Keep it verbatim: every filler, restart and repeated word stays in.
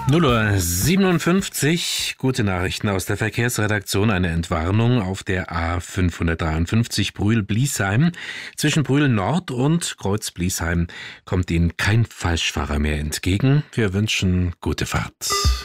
null Uhr siebenundfünfzig, gute Nachrichten aus der Verkehrsredaktion. Eine Entwarnung auf der A fünfhundertdreiundfünfzig Brühl-Bliesheim. Zwischen Brühl Nord und Kreuz-Bliesheim kommt Ihnen kein Falschfahrer mehr entgegen. Wir wünschen gute Fahrt.